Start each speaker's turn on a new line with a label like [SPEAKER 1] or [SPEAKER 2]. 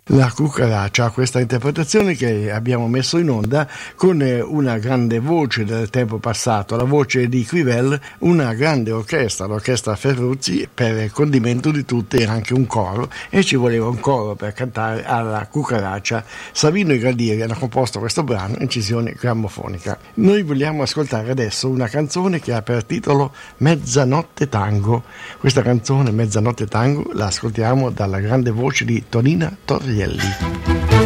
[SPEAKER 1] La Cucaracha, questa interpretazione che abbiamo messo in onda con una grande voce del tempo passato, la voce di Crivel, una grande orchestra, l'orchestra Ferruzzi, per condimento di tutte era anche un coro e ci voleva un coro per cantare alla Cucaracha. Savino e Galdieri hanno composto questo brano in incisione grammofonica. Noi vogliamo ascoltare adesso una canzone che ha per titolo Mezzanotte Tango. Questa canzone Mezzanotte Tango la ascoltiamo dalla grande voce di Tonina Torrielli.